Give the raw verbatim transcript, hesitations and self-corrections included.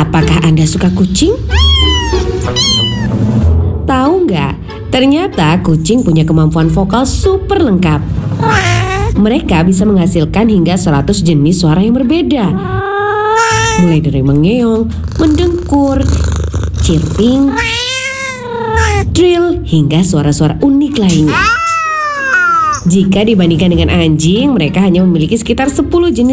Apakah Anda suka kucing? Tahu nggak? Ternyata kucing punya kemampuan vokal super lengkap. Mereka bisa menghasilkan hingga seratus jenis suara yang berbeda. Mulai dari mengeong, mendengkur, chirping, trill, hingga suara-suara unik lainnya. Jika dibandingkan dengan anjing, mereka hanya memiliki sekitar sepuluh jenis